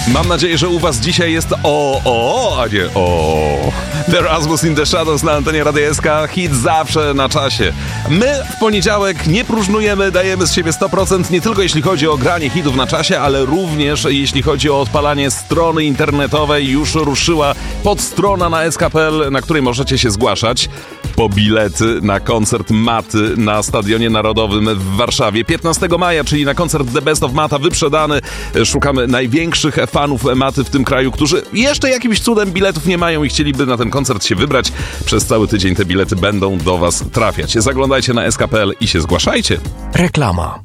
Mam nadzieję, że u was dzisiaj jest a nie o. The Rasmus in the Shadows na antenie Radia SK. Hit zawsze na czasie. My w poniedziałek nie próżnujemy, dajemy z siebie 100%, nie tylko jeśli chodzi o granie hitów na czasie, ale również jeśli chodzi o odpalanie strony internetowej. Już ruszyła podstrona na sk.pl, na której możecie się zgłaszać po bilety na koncert Maty na Stadionie Narodowym w Warszawie. 15 maja, czyli na koncert The Best of Mata wyprzedany. Szukamy największych fanów Maty w tym kraju, którzy jeszcze jakimś cudem biletów nie mają i chcieliby na ten koncert się wybrać. Przez cały tydzień te bilety będą do was trafiać. Zaglądajcie na sk.pl i się zgłaszajcie. Reklama.